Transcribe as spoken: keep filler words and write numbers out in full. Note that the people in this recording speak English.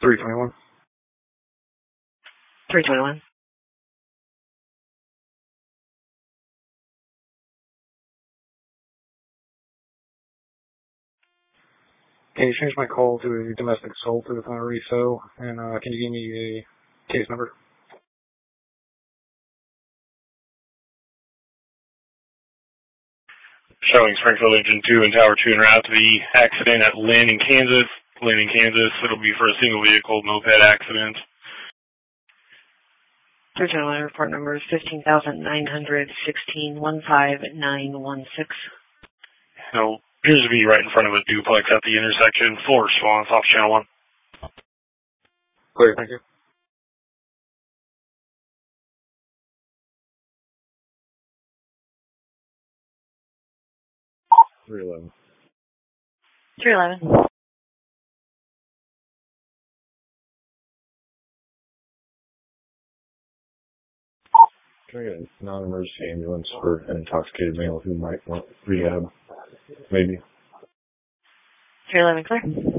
three twenty-one. three twenty-one. Can you change my call to a domestic assault to the final refill? And uh, can you give me a case number? Showing Springfield Engine two and Tower two en route to the accident at Lynn in Kansas. Lynn in Kansas, it'll be for a single vehicle moped accident. three twenty-one, report number is fifteen thousand nine hundred sixteen, one five nine one six. It'll appears to be right in front of a duplex at the intersection. Full response off channel one. Clear, thank you. three eleven. three eleven. Can I get a non-emergency ambulance for an intoxicated male who might want rehab? Maybe. three eleven, clear.